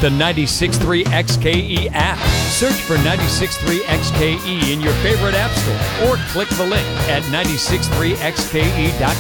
the 96.3 XKE app. Search for 96.3 XKE in your favorite app store or click the link at 96.3xke.com.